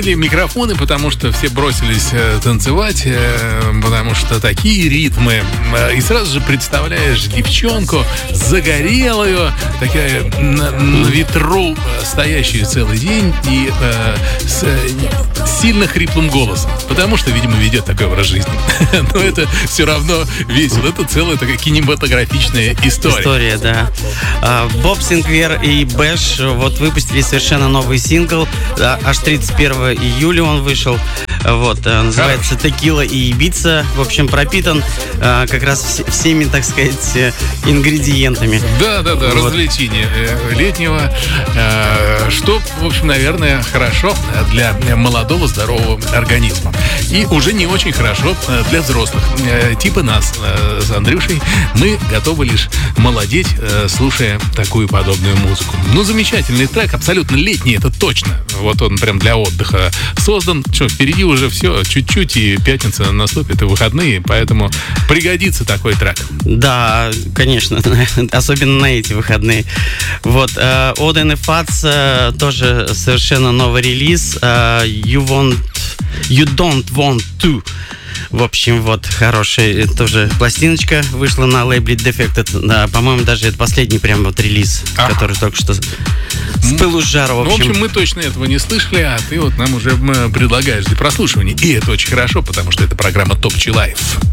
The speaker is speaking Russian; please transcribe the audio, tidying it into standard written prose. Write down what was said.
Микрофоны, потому что все бросились танцевать, потому что такие ритмы. И сразу же представляешь девчонку загорелую, такая на ветру, стоящую целый день и с сильно хриплым голосом, потому что, видимо, ведет такой образ жизни. Но это все равно весело. Это целая такая кинематографичная история. История, да. Боб Синклер и Бэш вот выпустили совершенно новый сингл. Аж 31 июля он вышел. Вот, называется «Текила и Ибица». В общем, пропитан как раз всеми, так сказать, ингредиентами. Да, вот. Развлечение летнего, что, в общем, наверное, хорошо для молодого, здорового организма. И уже не очень хорошо для взрослых. Типа нас с Андрюшей. Мы готовы лишь молодеть, слушая такую подобную музыку. Ну, замечательный трек, абсолютно летний, это точно. Вот он прям для отдыха создан. Что, впереди уже все, чуть-чуть, и пятница наступит, и выходные, поэтому пригодится такой трек. Да, конечно, особенно на эти выходные. Вот, Odin и Fats тоже совершенно новый релиз. You Don't Want To. В общем, вот, хорошая тоже пластиночка вышла на лейбле Defected. Да, по-моему, даже это последний прям вот релиз, который только что с пылу с жару, в общем. В общем, мы точно этого не слышали, а ты вот нам уже предлагаешь для прослушивания. И это очень хорошо, потому что это программа Top G Life.